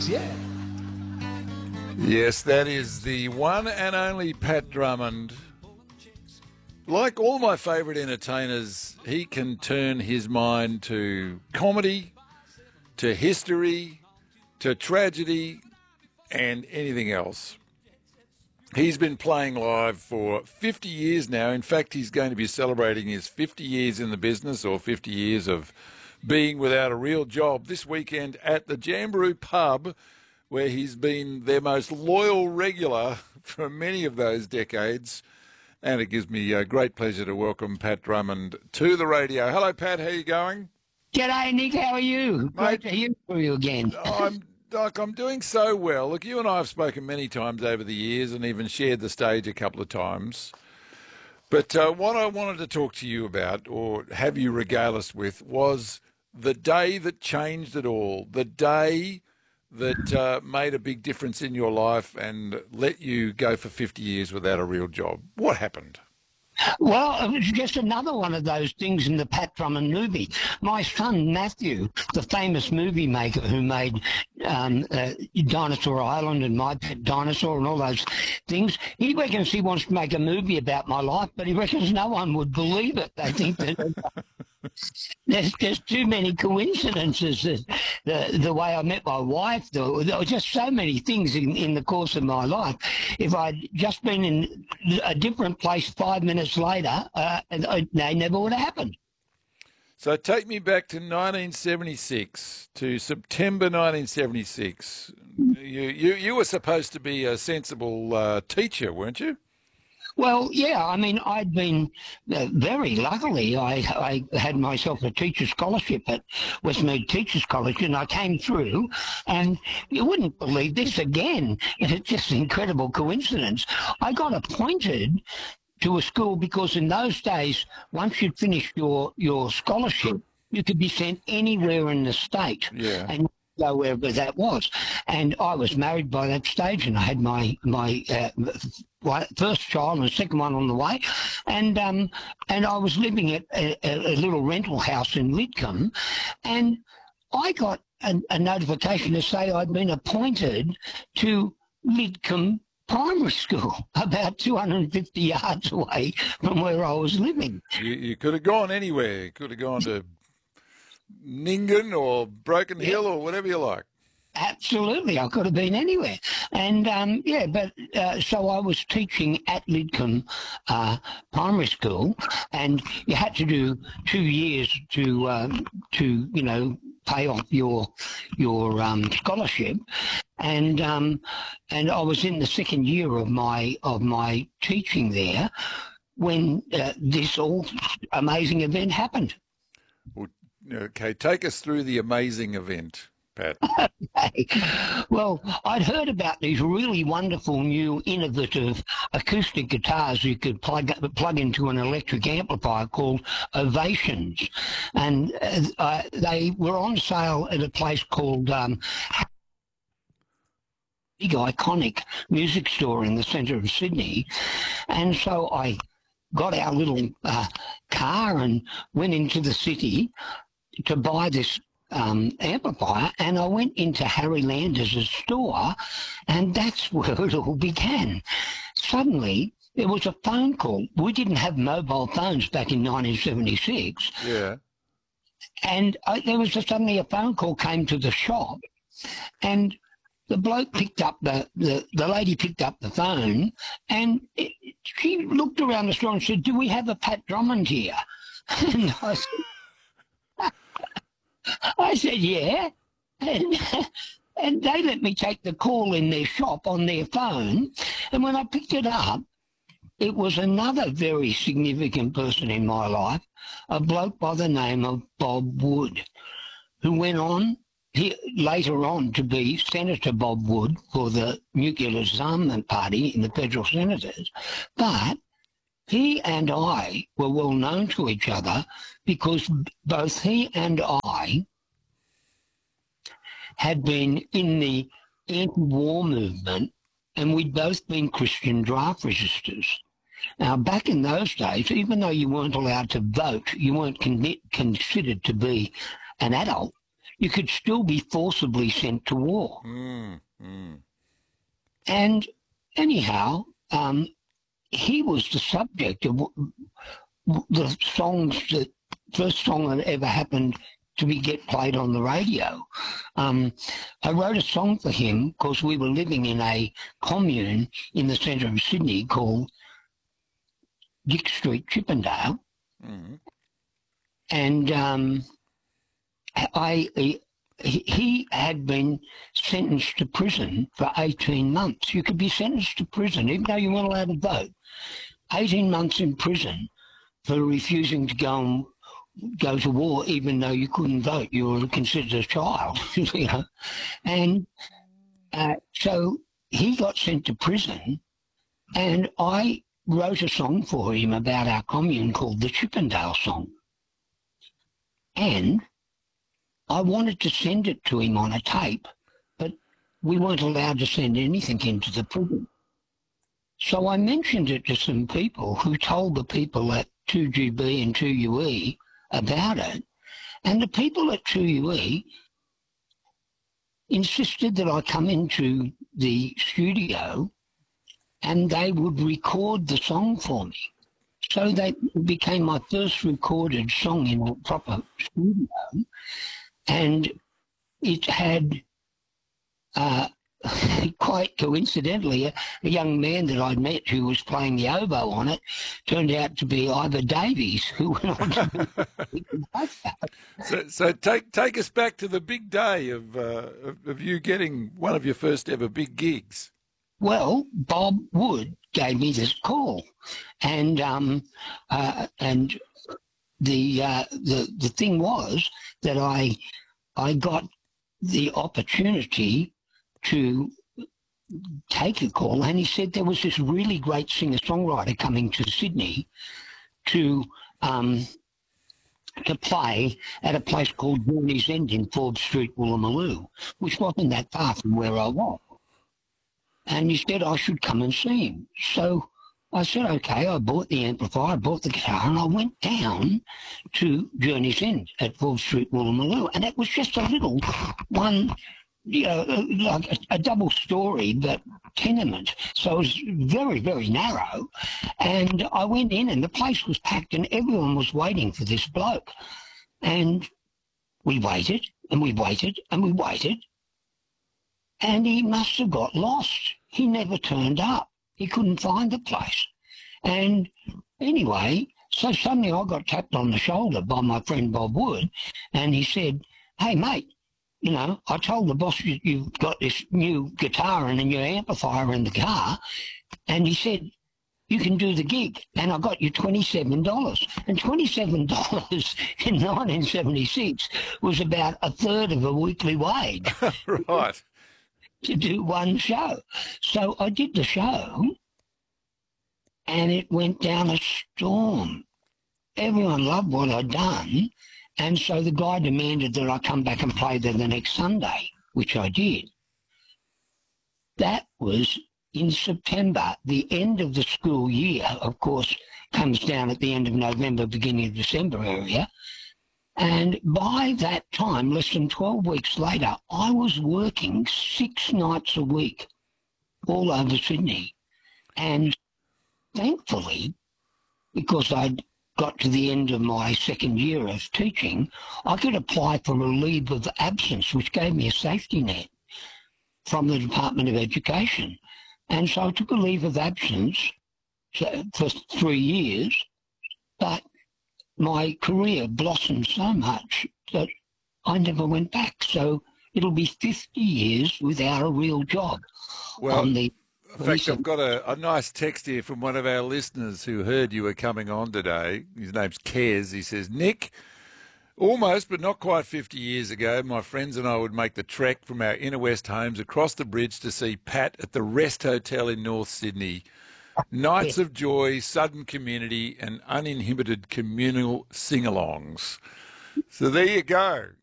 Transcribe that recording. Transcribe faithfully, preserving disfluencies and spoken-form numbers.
Drummond, yeah. Yes, that is the one and only Pat Drummond. Like all my favourite entertainers, he can turn his mind to comedy, to history, to tragedy, and anything else. He's been playing live for fifty years now. In fact, he's going to be celebrating his fifty years in the business, or fifty years of being without a real job, this weekend at the Jamberoo Pub, where he's been their most loyal regular for many of those decades. And it gives me a great pleasure to welcome Pat Drummond to the radio. Hello, Pat. How are you going? G'day, Nick. How are you? Mate, Great to hear from you again. I'm, Doc, I'm doing so well. Look, you and I have spoken many times over the years and even shared the stage a couple of times. But uh, what I wanted to talk to you about, or have you regale us with, was the day that changed it all, the day that uh, made a big difference in your life and let you go for fifty years without a real job. What happened? Well, it was just another one of those things in the Pat Drummond movie. My son, Matthew, the famous movie maker who made um, uh, Dinosaur Island and My Pet Dinosaur and all those things, he reckons he wants to make a movie about my life, but he reckons no one would believe it. They think that there's just too many coincidences. The, the way I met my wife, the, there were just so many things in, in the course of my life. If I'd just been in a different place five minutes later, uh, they never would have happened. So take me back to nineteen seventy-six, to September nineteen seventy-six. You, you, you were supposed to be a sensible uh, teacher, weren't you? Well, yeah, I mean, I'd been uh, very luckily, I, I had myself a teacher's scholarship at Westmead Teachers College, and I came through, and you wouldn't believe this again. It's just an incredible coincidence. I got appointed to a school because in those days, once you'd finished your, your scholarship, you could be sent anywhere in the state. Yeah. And go wherever that was. And I was married by that stage, and I had my my uh, first child and second one on the way, and um and I was living at a, a little rental house in Lidcombe, and I got a, a notification to say I'd been appointed to Lidcombe Primary School, about two hundred fifty yards away from where I was living. You, you could have gone anywhere. You could have gone to Ningen or Broken Hill, yeah, or whatever you like. Absolutely, I could have been anywhere. And, um, yeah, but uh, so I was teaching at Lidcombe uh, Primary School, and you had to do two years to, um, to you know, pay off your your um, scholarship. And um, and I was in the second year of my of my teaching there when uh, this all amazing event happened. Well, okay, take us through the amazing event, Pat. Okay. Well, I'd heard about these really wonderful new innovative acoustic guitars you could plug plug into an electric amplifier called Ovations, and uh, they were on sale at a place called um, big iconic music store in the centre of Sydney. And so I got our little uh, car and went into the city to buy this um, amplifier, and I went into Harry Landers' store, and that's where it all began. Suddenly, there was a phone call. We didn't have mobile phones back in nineteen seventy-six. Yeah. And I, there was a, suddenly a phone call came to the shop, and the bloke picked up the, the, the lady picked up the phone, and it, she looked around the store and said, "Do we have a Pat Drummond here?" And I said, I said, "Yeah." And, and they let me take the call in their shop on their phone. And when I picked it up, it was another very significant person in my life, a bloke by the name of Bob Wood, who went on he, later on to be Senator Bob Wood for the Nuclear Disarmament Party in the Federal Senators. But he and I were well known to each other because both he and I had been in the anti-war movement, and we'd both been Christian draft resistors. Now, back in those days, even though you weren't allowed to vote, you weren't con- considered to be an adult, you could still be forcibly sent to war. Mm, mm. And anyhow, um, he was the subject of w- w- the songs, the first song that ever happened to be get played on the radio. Um, I wrote a song for him because we were living in a commune in the centre of Sydney called Dick Street, Chippendale. Mm. And um, I, he, he had been sentenced to prison for eighteen months. You could be sentenced to prison, even though you weren't allowed to vote. eighteen months in prison for refusing to go and go to war, even though you couldn't vote. You were considered a child, you know. And uh, so he got sent to prison, and I wrote a song for him about our commune called the Chippendale Song. And I wanted to send it to him on a tape, but we weren't allowed to send anything into the prison. So I mentioned it to some people who told the people at two G B and two U E about it, and the people at two U E insisted that I come into the studio and they would record the song for me. So that became my first recorded song in a proper studio, and it had, uh, quite coincidentally, a, a young man that I'd met who was playing the oboe on it turned out to be Ivor Davies, who went on to be So, so take take us back to the big day of, uh, of of you getting one of your first ever big gigs. Well, Bob Wood gave me this call, and um, uh, and the uh, the the thing was that I I got the opportunity to take a call, and he said there was this really great singer-songwriter coming to Sydney to um, to play at a place called Journey's End in Forbes Street, Woolloomooloo, which wasn't that far from where I was. And he said I should come and see him. So I said, okay, I bought the amplifier, I bought the guitar, and I went down to Journey's End at Forbes Street, Woolloomooloo, and it was just a little one, you know, like a, a double story, but tenement. So it was very, very narrow. And I went in and the place was packed and everyone was waiting for this bloke. And we waited and we waited and we waited. And he must have got lost. He never turned up. He couldn't find the place. And anyway, so suddenly I got tapped on the shoulder by my friend Bob Wood, and he said, hey, mate, you know, I told the boss you, you've got this new guitar and a new amplifier in the car, and he said, you can do the gig, and I got you twenty-seven dollars. And twenty-seven dollars in nineteen seventy-six was about a third of a weekly wage. Right. To do one show. So I did the show, and it went down a storm. Everyone loved what I'd done, and so the guy demanded that I come back and play there the next Sunday, which I did. That was in September. The end of the school year, of course, comes down at the end of November, beginning of December area. And by that time, less than twelve weeks later, I was working six nights a week all over Sydney. And thankfully, because I'd got to the end of my second year of teaching, I could apply for a leave of absence, which gave me a safety net from the Department of Education. And so I took a leave of absence for three years, but my career blossomed so much that I never went back. So it'll be fifty years without a real job. Well, on the in fact, I've got a, a nice text here from one of our listeners who heard you were coming on today. His name's Kez. He says, Nick, almost but not quite fifty years ago, my friends and I would make the trek from our inner west homes across the bridge to see Pat at the Rest Hotel in North Sydney. Nights of joy, sudden community, and uninhibited communal sing-alongs. So there you go.